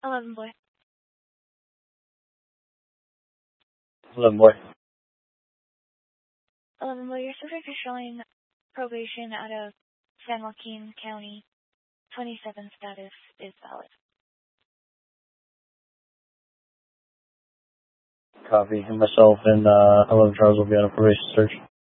11 boy. 11 boy. 11 boy, your subject is showing probation out of San Joaquin County. 27 status is valid. Copy. And myself and 11 Charles will be on a probation search.